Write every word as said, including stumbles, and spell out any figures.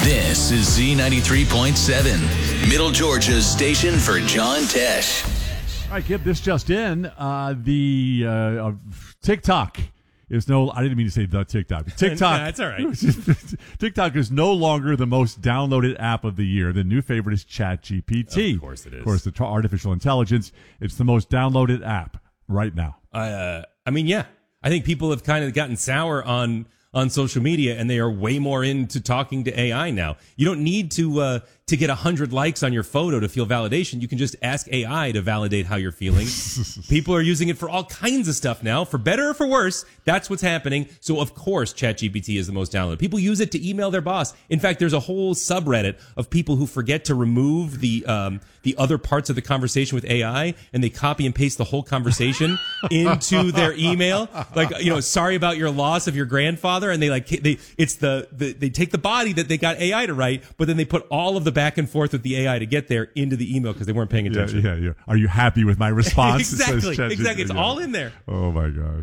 This is Z ninety-three point seven, Middle Georgia's station for John Tesh. All right, Kip, this just in. Uh, the uh, uh, TikTok is no, I didn't mean to say the TikTok. TikTok. That's all right. TikTok is no longer the most downloaded app of the year. The new favorite is ChatGPT. Of course it is. Of course, the t- artificial intelligence. It's the most downloaded app right now. Uh, I mean, yeah. I think people have kind of gotten sour on on social media, and they are way more into talking to A I now. You don't need to uh, to get one hundred likes on your photo to feel validation. You can just ask A I to validate how you're feeling. People are using it for all kinds of stuff now, for better or for worse. That's what's happening. So, of course, ChatGPT is the most downloaded. People use it to email their boss. In fact, there's a whole subreddit of people who forget to remove the um, the other parts of the conversation with A I, and they copy and paste the whole conversation into their email. Like, you know, sorry about your loss of your grandfather. And they like, they, it's the, the, they take the body that they got A I to write, but then they put all of the back and forth with the A I to get there into the email because they weren't paying attention. Yeah, yeah, yeah. Are you happy with my response? Exactly. Exactly. It's yeah. all in there. Oh my gosh.